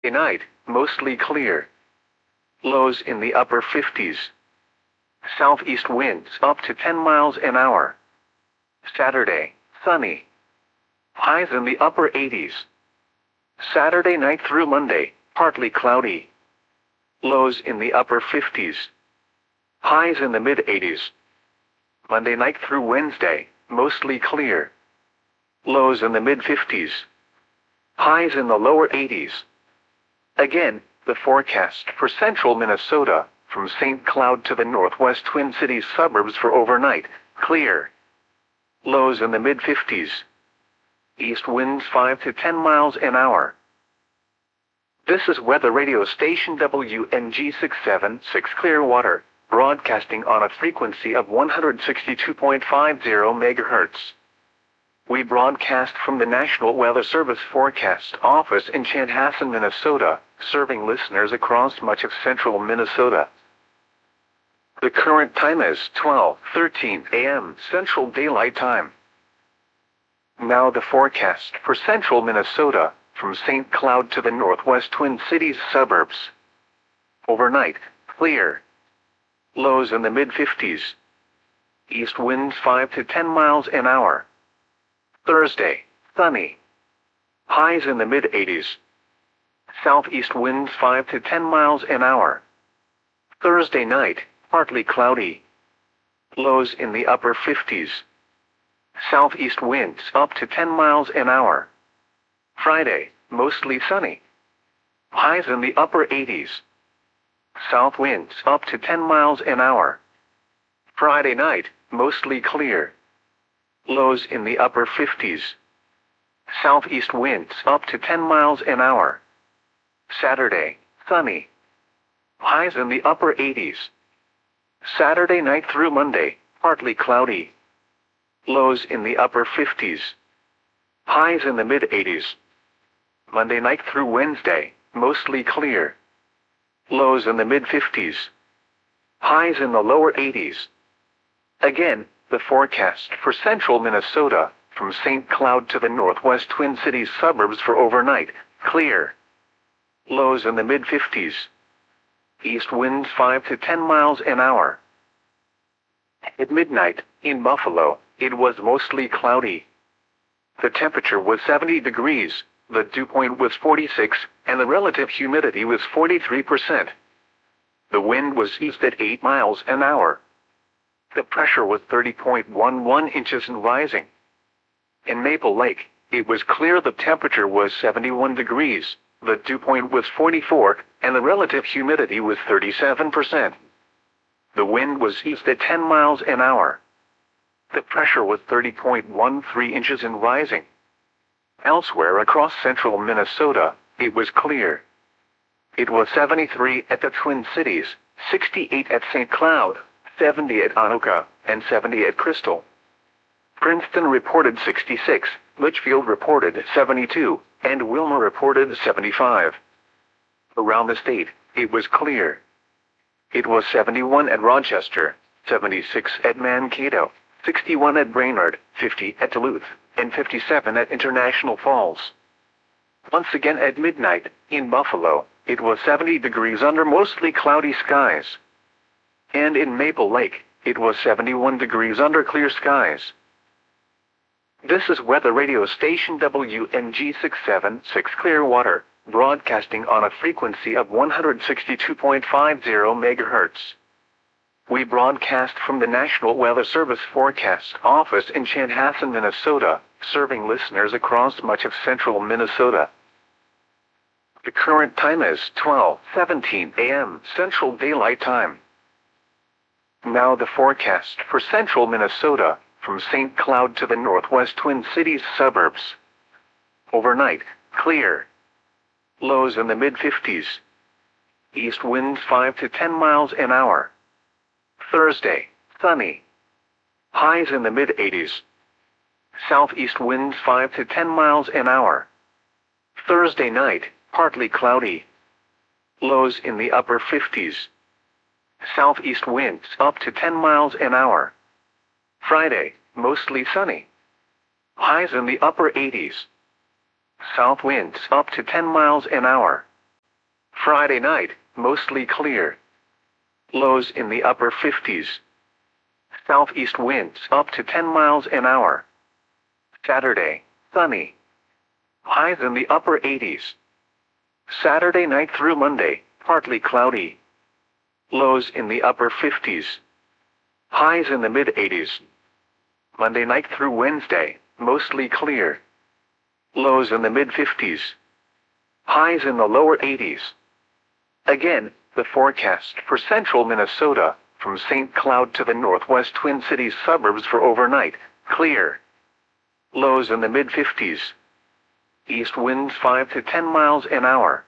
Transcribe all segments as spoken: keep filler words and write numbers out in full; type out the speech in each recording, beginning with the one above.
Night, mostly clear. Lows in the upper fifties. Southeast winds up to ten miles an hour. Saturday, sunny. Highs in the upper eighties. Saturday night through Monday, partly cloudy. Lows in the upper fifties. Highs in the mid-eighties. Monday night through Wednesday, mostly clear. Lows in the mid-fifties. Highs in the lower eighties. Again, the forecast for central Minnesota, from Saint Cloud to the northwest Twin Cities suburbs for overnight, clear. Lows in the mid-fifties. East winds five to ten miles an hour. This is weather radio station W N G six seven six Clearwater, broadcasting on a frequency of one hundred sixty-two point five zero megahertz. We broadcast from the National Weather Service Forecast Office in Chanhassen, Minnesota, serving listeners across much of central Minnesota. The current time is twelve thirteen a m Central Daylight Time. Now the forecast for central Minnesota, from Saint Cloud to the northwest Twin Cities suburbs. Overnight, clear. Lows in the mid-fifties. East winds five to ten miles an hour. Thursday, sunny. Highs in the mid-eighties. Southeast winds five to ten miles an hour. Thursday night, partly cloudy. Lows in the upper fifties. Southeast winds up to ten miles an hour. Friday, mostly sunny. Highs in the upper eighties. South winds up to ten miles an hour. Friday night, mostly clear. Lows in the upper fifties. Southeast winds up to ten miles an hour. Saturday, sunny. Highs in the upper eighties. Saturday night through Monday, partly cloudy. Lows in the upper fifties. Highs in the mid-eighties. Monday night through Wednesday, mostly clear. Lows in the mid-fifties. Highs in the lower eighties. Again, the forecast for central Minnesota, from Saint Cloud to the northwest Twin Cities suburbs for overnight, clear. Lows in the mid-fifties. East winds five to ten miles an hour. At midnight, in Buffalo, it was mostly cloudy. The temperature was seventy degrees, the dew point was forty-six, and the relative humidity was forty-three percent. The wind was east at eight miles an hour. The pressure was thirty point one one inches and rising. In Maple Lake, it was clear the temperature was seventy-one degrees, the dew point was forty-four, and the relative humidity was thirty-seven percent. The wind was east at ten miles an hour. The pressure was thirty point one three inches and rising. Elsewhere across central Minnesota, it was clear. It was seventy-three at the Twin Cities, sixty-eight at Saint Cloud, seventy at Anoka, and seventy at Crystal. Princeton reported sixty-six, Litchfield reported seventy-two, and Wilmer reported seventy-five. Around the state, it was clear. It was seventy-one at Rochester, seventy-six at Mankato, sixty-one at Brainerd, fifty at Duluth, and fifty-seven at International Falls. Once again at midnight, in Buffalo, it was seventy degrees under mostly cloudy skies. And in Maple Lake, it was seventy-one degrees under clear skies. This is weather radio station W N G six seven six Clearwater, broadcasting on a frequency of one hundred sixty-two point five zero megahertz. We broadcast from the National Weather Service Forecast Office in Chanhassen, Minnesota, serving listeners across much of central Minnesota. The current time is twelve seventeen a m Central Daylight Time. Now the forecast for central Minnesota, from Saint Cloud to the northwest Twin Cities suburbs. Overnight, clear. Lows in the mid-fifties. East winds five to ten miles an hour. Thursday, sunny. Highs in the mid-eighties. Southeast winds five to ten miles an hour. Thursday night, partly cloudy. Lows in the upper fifties. Southeast winds up to ten miles an hour. Friday, mostly sunny. Highs in the upper eighties. South winds up to ten miles an hour. Friday night, mostly clear. Lows in the upper fifties. Southeast winds up to ten miles an hour. Saturday, sunny. Highs in the upper eighties. Saturday night through Monday, partly cloudy. Lows in the upper fifties. Highs in the mid-eighties. Monday night through Wednesday, mostly clear. Lows in the mid-fifties. Highs in the lower eighties. Again, the forecast for central Minnesota, from Saint Cloud to the northwest Twin Cities suburbs for overnight, clear. Lows in the mid-fifties. East winds five to ten miles an hour.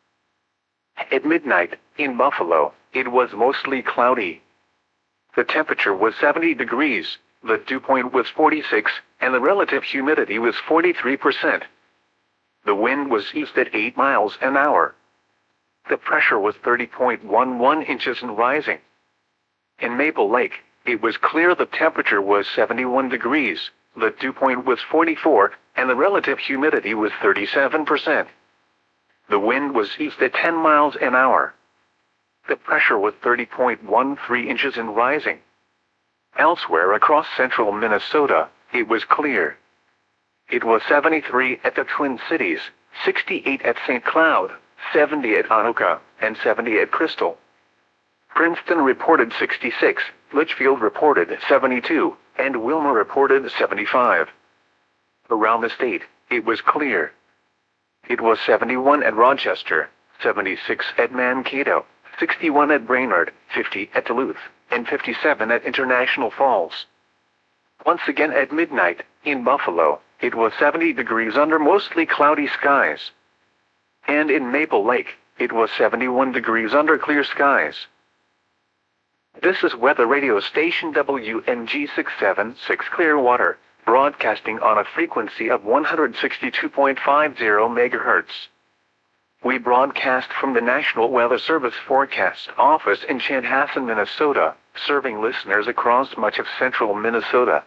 At midnight, in Buffalo, it was mostly cloudy. The temperature was seventy degrees, the dew point was forty-six, and the relative humidity was forty-three percent. The wind was east at eight miles an hour. The pressure was thirty point one one inches and rising. In Maple Lake, it was clear the temperature was seventy-one degrees, the dew point was forty-four, and the relative humidity was thirty-seven percent. The wind was east at ten miles an hour. The pressure was thirty point one three inches and rising. Elsewhere across central Minnesota, it was clear. It was seventy-three at the Twin Cities, sixty-eight at Saint Cloud, seventy at Anoka, and seventy at Crystal. Princeton reported sixty-six, Litchfield reported seventy-two, and Wilmer reported seventy-five. Around the state, it was clear. It was seventy-one at Rochester, seventy-six at Mankato, sixty-one at Brainerd, fifty at Duluth, and fifty-seven at International Falls. Once again at midnight, in Buffalo, it was seventy degrees under mostly cloudy skies. And in Maple Lake, it was seventy-one degrees under clear skies. This is weather radio station W N G six seven six Clearwater, broadcasting on a frequency of one hundred sixty-two point five zero megahertz. We broadcast from the National Weather Service Forecast Office in Chanhassen, Minnesota, serving listeners across much of central Minnesota.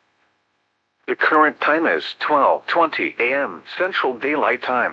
The current time is twelve twenty a m Central Daylight Time.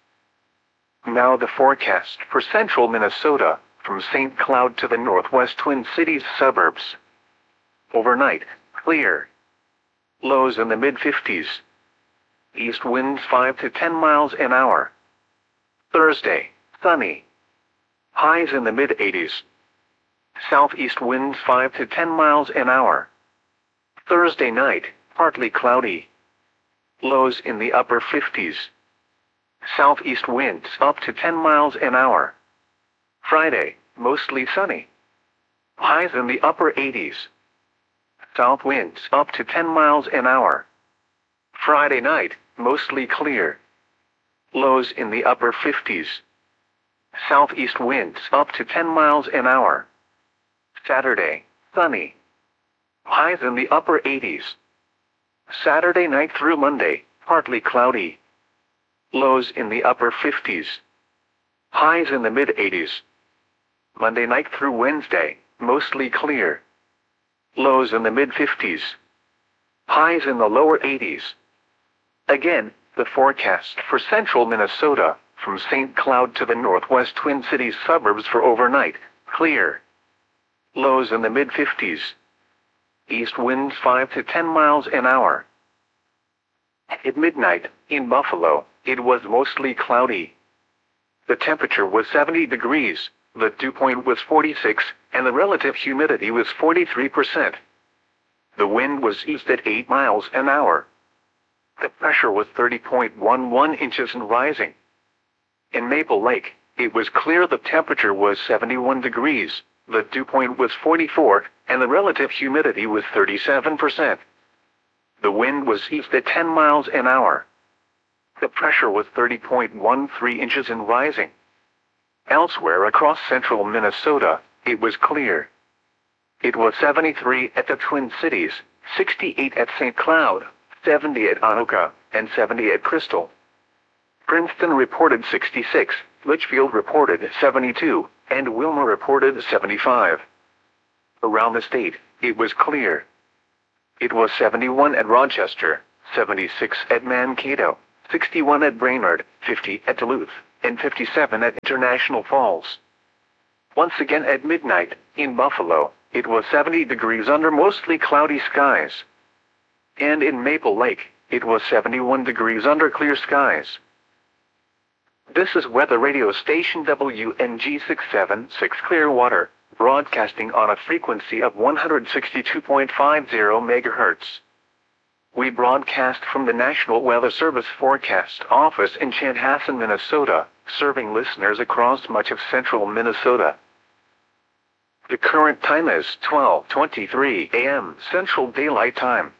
Now the forecast for central Minnesota, from Saint Cloud to the northwest Twin Cities suburbs. Overnight, clear. Lows in the mid-fifties. East winds five to ten miles an hour. Thursday, sunny. Highs in the mid-eighties. Southeast winds five to ten miles an hour. Thursday night, partly cloudy. Lows in the upper fifties. Southeast winds up to ten miles an hour. Friday, mostly sunny. Highs in the upper eighties. South winds up to ten miles an hour. Friday night, mostly clear. Lows in the upper fifties. Southeast winds up to ten miles an hour. Saturday, sunny. Highs in the upper eighties. Saturday night through Monday, partly cloudy. Lows in the upper fifties. Highs in the mid-eighties. Monday night through Wednesday, mostly clear. Lows in the mid-fifties. Highs in the lower eighties. Again, the forecast for central Minnesota, from Saint Cloud to the northwest Twin Cities suburbs for overnight, clear. Lows in the mid-fifties. East winds five to ten miles an hour. At midnight, in Buffalo, it was mostly cloudy. The temperature was seventy degrees, the dew point was forty-six, and the relative humidity was forty-three percent. The wind was east at eight miles an hour. The pressure was thirty point one one inches and rising. In Maple Lake, it was clear the temperature was seventy-one degrees, the dew point was forty-four, and the relative humidity was thirty-seven percent. The wind was east at ten miles an hour. The pressure was thirty point one three inches and rising. Elsewhere across central Minnesota, it was clear. It was seventy-three at the Twin Cities, sixty-eight at Saint Cloud, seventy at Anoka, and seventy at Crystal. Princeton reported sixty-six, Litchfield reported seventy-two, and Wilmer reported seventy-five. Around the state, it was clear. It was seventy-one at Rochester, seventy-six at Mankato, sixty-one at Brainerd, fifty at Duluth, and fifty-seven at International Falls. Once again at midnight, in Buffalo, it was seventy degrees under mostly cloudy skies. And in Maple Lake, it was seventy-one degrees under clear skies. This is weather radio station W N G six seven six Clearwater, broadcasting on a frequency of one hundred sixty-two point five zero megahertz. We broadcast from the National Weather Service Forecast Office in Chanhassen, Minnesota, serving listeners across much of central Minnesota. The current time is twelve twenty-three a m Central Daylight Time.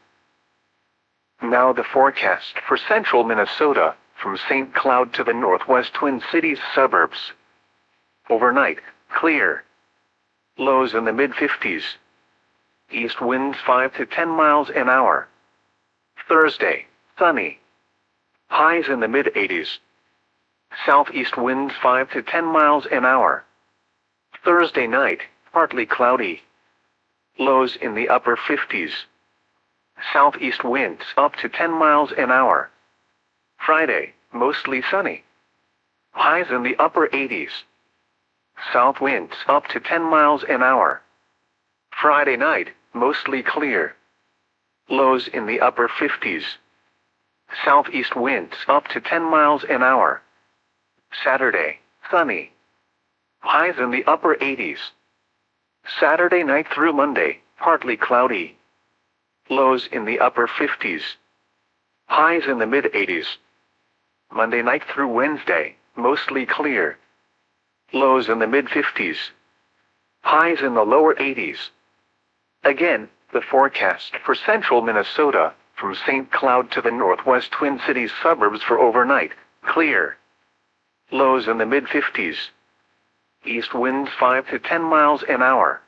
Now the forecast for central Minnesota, from Saint Cloud to the northwest Twin Cities suburbs. Overnight, clear. Lows in the mid fifties. East winds five to ten miles an hour. Thursday, sunny. Highs in the mid eighties. Southeast winds five to ten miles an hour. Thursday night, partly cloudy. Lows in the upper fifties. Southeast winds up to ten miles an hour. Friday, mostly sunny. Highs in the upper eighties. South winds up to ten miles an hour. Friday night, mostly clear. Lows in the upper fifties. Southeast winds up to ten miles an hour. Saturday, sunny. Highs in the upper eighties. Saturday night through Monday, partly cloudy. Lows in the upper fifties. Highs in the mid eighties. Monday night through Wednesday, mostly clear. Lows in the mid fifties. Highs in the lower eighties. Again, the forecast for central Minnesota, from Saint Cloud to the northwest Twin Cities suburbs for overnight, clear. Lows in the mid fifties. East winds five to ten miles an hour.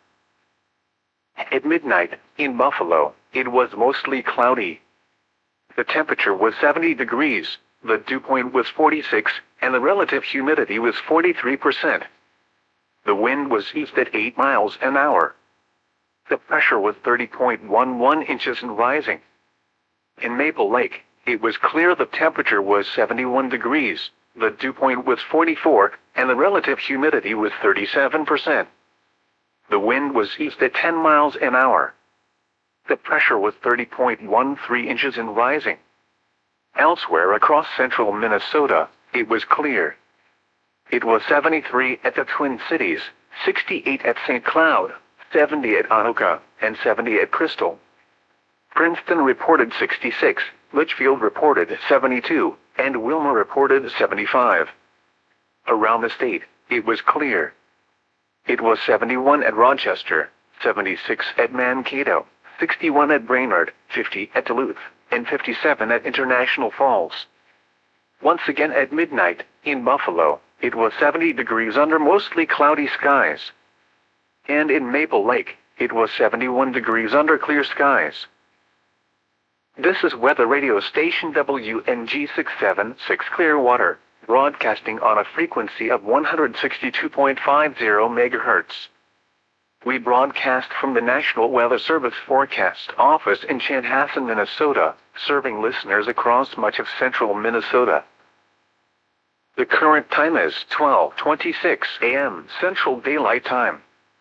At midnight, in Buffalo, it was mostly cloudy. The temperature was seventy degrees, the dew point was forty-six, and the relative humidity was forty-three percent. The wind was east at eight miles an hour. The pressure was thirty point one one inches and rising. In Maple Lake, it was clear the temperature was seventy-one degrees, the dew point was forty-four, and the relative humidity was thirty-seven percent. The wind was east at ten miles an hour. The pressure was thirty point one three inches and rising. Elsewhere across central Minnesota, it was clear. It was seventy-three at the Twin Cities, sixty-eight at Saint Cloud, seventy at Anoka, and seventy at Crystal. Princeton reported sixty-six, Litchfield reported seventy-two, and Wilmer reported seventy-five. Around the state, it was clear. It was seventy-one at Rochester, seventy-six at Mankato, sixty-one at Brainerd, fifty at Duluth, and fifty-seven at International Falls. Once again at midnight, in Buffalo, it was seventy degrees under mostly cloudy skies. And in Maple Lake, it was seventy-one degrees under clear skies. This is weather radio station W N G six seven six Clearwater, broadcasting on a frequency of one hundred sixty-two point five zero megahertz. We broadcast from the National Weather Service Forecast Office in Chanhassen, Minnesota, serving listeners across much of central Minnesota. The current time is twelve twenty-six a m Central Daylight Time.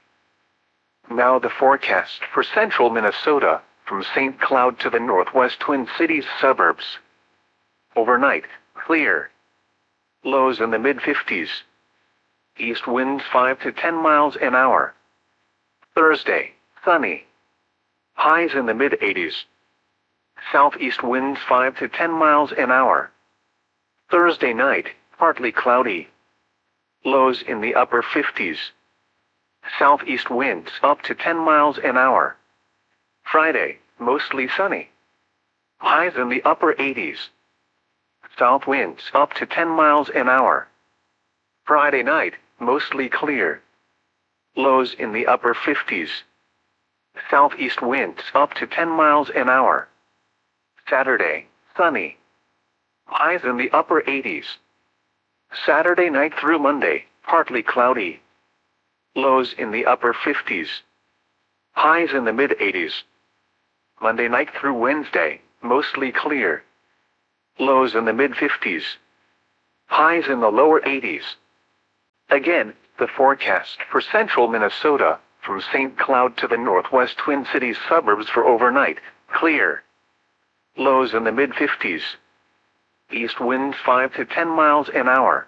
Now the forecast for central Minnesota, from Saint Cloud to the northwest Twin Cities suburbs. Overnight, clear. Lows in the mid fifties. East winds five to ten miles an hour. Thursday, sunny. Highs in the mid eighties. Southeast winds five to ten miles an hour. Thursday night, partly cloudy. Lows in the upper fifties. Southeast winds up to ten miles an hour. Friday, mostly sunny. Highs in the upper eighties. South winds up to ten miles an hour. Friday night, mostly clear. Lows in the upper fifties. Southeast winds up to ten miles an hour. Saturday, sunny. Highs in the upper eighties. Saturday night through Monday, partly cloudy. Lows in the upper fifties. Highs in the mid eighties. Monday night through Wednesday, mostly clear. Lows in the mid fifties. highs in the lower eighties. Again, the forecast for central Minnesota, from Saint Cloud to the northwest Twin Cities suburbs for overnight, clear. Lows in the mid fifties. East winds five to ten miles an hour.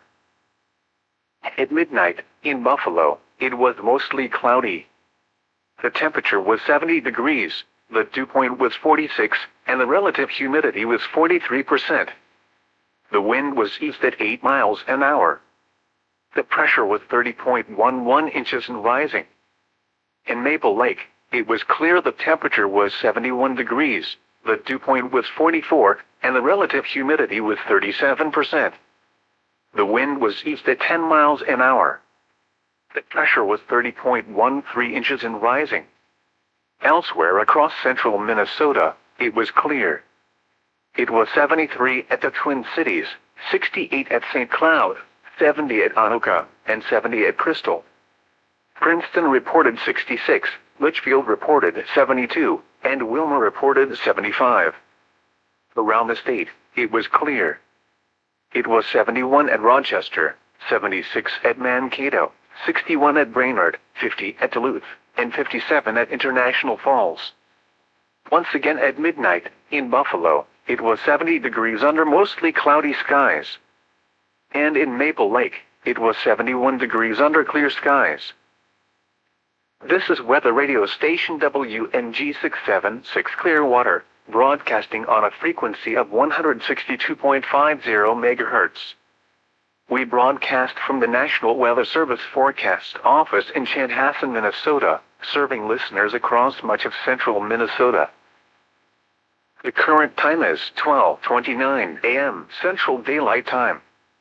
At midnight, in Buffalo, it was mostly cloudy. The temperature was seventy degrees, the dew point was forty-six, and the relative humidity was forty-three percent. The wind was east at eight miles an hour. The pressure was thirty point one one inches and rising. In Maple Lake, it was clear the temperature was seventy-one degrees, the dew point was forty-four, and the relative humidity was thirty-seven percent. The wind was east at ten miles an hour. The pressure was thirty point one three inches and rising. Elsewhere across central Minnesota, it was clear. It was seventy-three at the Twin Cities, sixty-eight at Saint Cloud, seventy at Anoka, and seventy at Crystal. Princeton reported sixty-six, Litchfield reported seventy-two, and Wilmer reported seventy-five. Around the state, it was clear. It was seventy-one at Rochester, seventy-six at Mankato, sixty-one at Brainerd, fifty at Duluth, and fifty-seven at International Falls. Once again at midnight, in Buffalo, it was seventy degrees under mostly cloudy skies. And in Maple Lake, it was seventy-one degrees under clear skies. This is weather radio station W N G six seven six Clearwater, broadcasting on a frequency of one hundred sixty-two point five zero megahertz. We broadcast from the National Weather Service Forecast Office in Chanhassen, Minnesota, serving listeners across much of central Minnesota. The current time is twelve twenty-nine a m Central Daylight Time.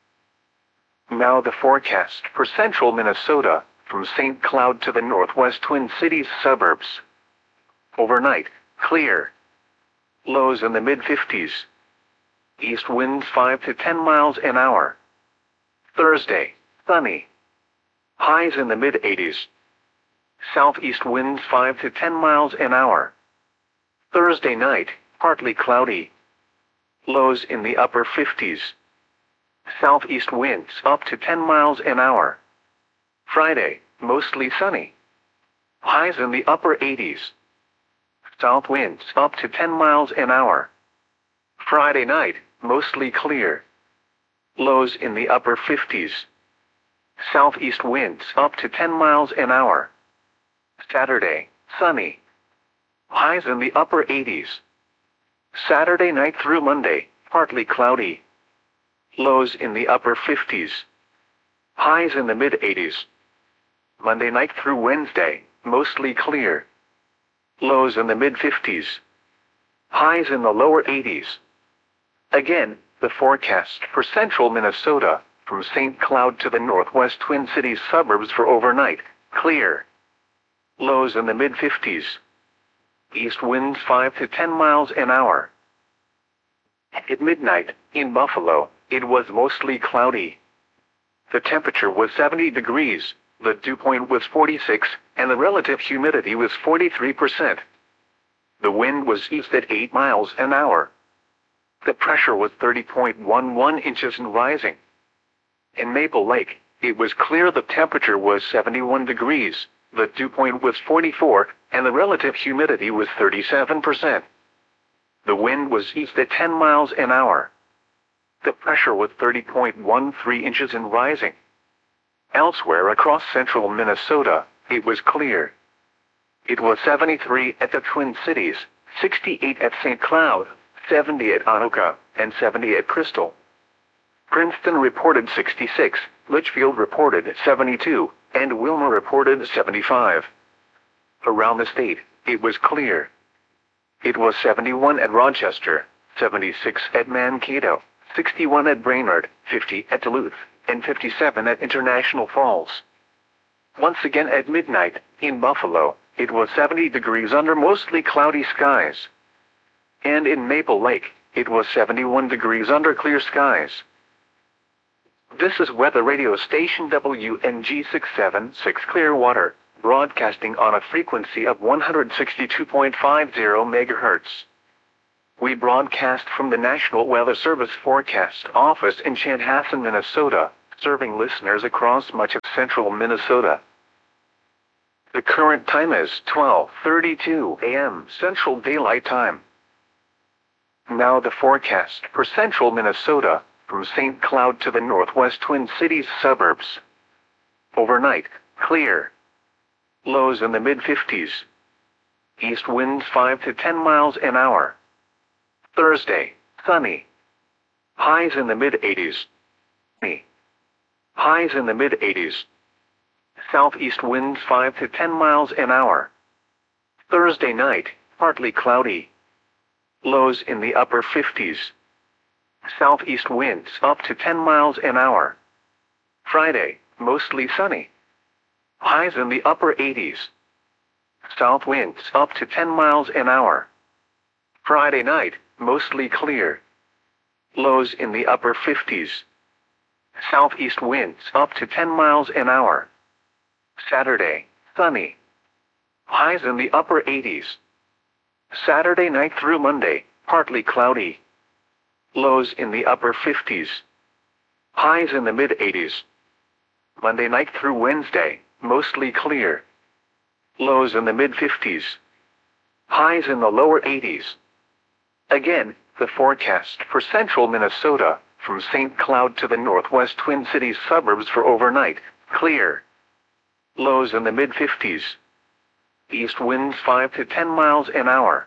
Now the forecast for central Minnesota, from Saint Cloud to the northwest Twin Cities suburbs. Overnight, clear. Lows in the mid fifties. East winds five to ten miles an hour. Thursday, sunny. Highs in the mid eighties. Southeast winds five to ten miles an hour. Thursday night, partly cloudy. Lows in the upper fifties. Southeast winds up to ten miles an hour. Friday, mostly sunny. Highs in the upper eighties. South winds up to ten miles an hour. Friday night, mostly clear. Lows in the upper fifties. Southeast winds up to ten miles an hour. Saturday, sunny. Highs in the upper eighties. Saturday night through Monday, partly cloudy. Lows in the upper fifties. Highs in the mid eighties. Monday night through Wednesday, mostly clear. Lows in the mid fifties. Highs in the lower eighties. Again, the forecast for central Minnesota, from Saint Cloud to the northwest Twin Cities suburbs for overnight, clear. Lows in the mid fifties. East winds five to ten miles an hour. At midnight, in Buffalo, it was mostly cloudy. The temperature was seventy degrees, the dew point was forty-six, and the relative humidity was forty-three percent. The wind was east at eight miles an hour. The pressure was thirty point one one inches and rising. In Maple Lake, it was clear the temperature was seventy-one degrees, the dew point was forty-four, and the relative humidity was thirty-seven percent. The wind was east at ten miles an hour. The pressure was thirty point one three inches and rising. Elsewhere across central Minnesota, it was clear. It was seventy-three at the Twin Cities, sixty-eight at Saint Cloud, seventy at Anoka, and seventy at Crystal. Princeton reported sixty-six, Litchfield reported seventy-two, and Wilmer reported seventy-five. Around the state, it was clear. It was seventy-one at Rochester, seventy-six at Mankato, sixty-one at Brainerd, fifty at Duluth, and fifty-seven at International Falls. Once again at midnight, in Buffalo, it was seventy degrees under mostly cloudy skies. And in Maple Lake, it was seventy-one degrees under clear skies. This is weather radio station W N G six seven six Clearwater, broadcasting on a frequency of one hundred sixty-two point five zero megahertz. We broadcast from the National Weather Service Forecast Office in Chanhassen, Minnesota, serving listeners across much of central Minnesota. The current time is twelve thirty-two a m Central Daylight Time. Now the forecast for central Minnesota, from Saint Cloud to the northwest Twin Cities suburbs. Overnight, clear. Lows in the mid fifties. East winds five to ten miles an hour. Thursday, sunny. Highs in the mid eighties. Highs in the mid eighties. Southeast winds five to ten miles an hour. Thursday night, partly cloudy. Lows in the upper fifties. Southeast winds up to ten miles an hour. Friday, mostly sunny. Highs in the upper eighties. South winds up to ten miles an hour. Friday night, mostly clear. Lows in the upper fifties. Southeast winds up to ten miles an hour. Saturday, sunny. Highs in the upper eighties. Saturday night through Monday, partly cloudy. Lows in the upper fifties. Highs in the mid eighties. Monday night through Wednesday, mostly clear. Lows in the mid fifties. Highs in the lower eighties. Again, the forecast for central Minnesota, from Saint Cloud to the northwest Twin Cities suburbs for overnight, clear. Lows in the mid fifties. East winds five to ten miles an hour.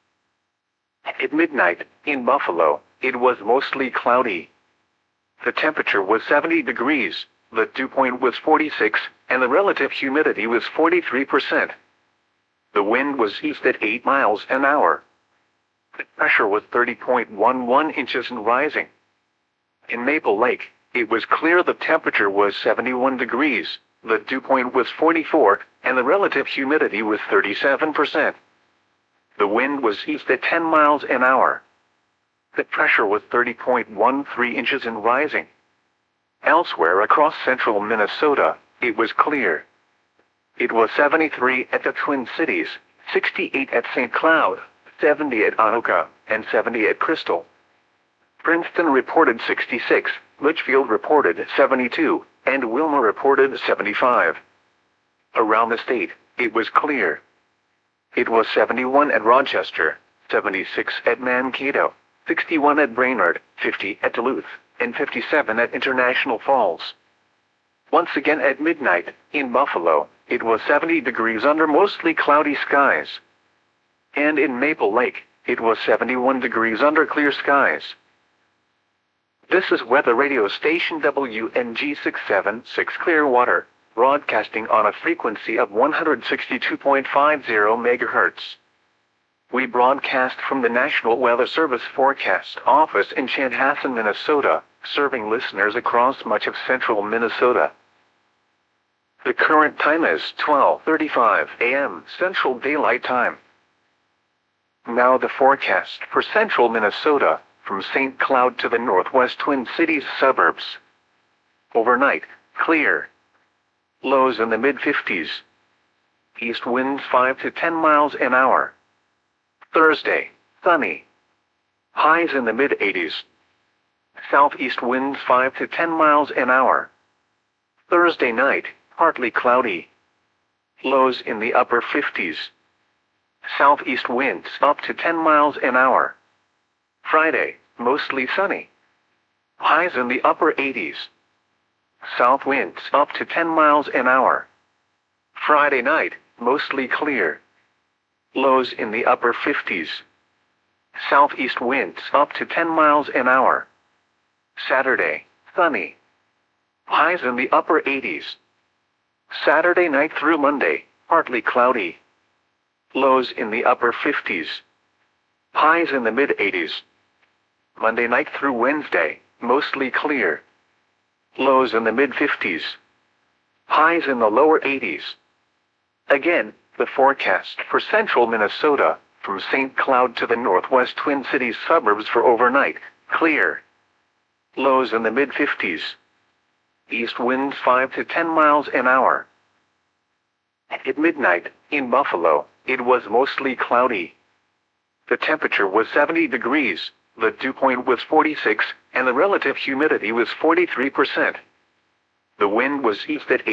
At midnight, in Buffalo, it was mostly cloudy. The temperature was seventy degrees, the dew point was forty-six, and the relative humidity was forty-three percent. The wind was east at eight miles an hour. The pressure was thirty point one one inches and rising. In Maple Lake, it was clear the temperature was seventy-one degrees, the dew point was forty-four, and the relative humidity was thirty-seven percent. The wind was east at ten miles an hour. The pressure was thirty point one three inches and rising. Elsewhere across central Minnesota, it was clear. It was seventy-three at the Twin Cities, sixty-eight at Saint Cloud, seventy at Anoka, and seventy at Crystal. Princeton reported sixty-six, Litchfield reported seventy-two, and Wilma reported seventy-five. Around the state, it was clear. It was seventy-one at Rochester, seventy-six at Mankato, sixty-one at Brainerd, fifty at Duluth, and fifty-seven at International Falls. Once again at midnight, in Buffalo, it was seventy degrees under mostly cloudy skies. And in Maple Lake, it was seventy-one degrees under clear skies. This is weather radio station W N G six seven six Clearwater, broadcasting on a frequency of one hundred sixty-two point five zero megahertz. We broadcast from the National Weather Service Forecast Office in Chanhassen, Minnesota, serving listeners across much of central Minnesota. The current time is twelve thirty-five a m Central Daylight Time. Now the forecast for central Minnesota, from Saint Cloud to the northwest Twin Cities suburbs. Overnight, clear. Lows in the mid fifties. East winds five to ten miles an hour. Thursday, sunny. Highs in the mid eighties. Southeast winds five to ten miles an hour. Thursday night, partly cloudy. Lows in the upper fifties. Southeast winds up to ten miles an hour. Friday, mostly sunny. Highs in the upper eighties. South winds up to ten miles an hour. Friday night, mostly clear. Lows in the upper fifties. Southeast winds up to ten miles an hour. Saturday, sunny. Highs in the upper eighties. Saturday night through Monday, partly cloudy. Lows in the upper fifties. Highs in the mid eighties. Monday night through Wednesday, mostly clear. Lows in the mid fifties. Highs in the lower eighties. Again, the forecast for central Minnesota, from Saint Cloud to the northwest Twin Cities suburbs for overnight, clear. Lows in the mid fifties. East winds five to ten miles an hour. At midnight, in Buffalo, it was mostly cloudy. The temperature was seventy degrees, the dew point was forty-six, and the relative humidity was forty-three percent. The wind was east at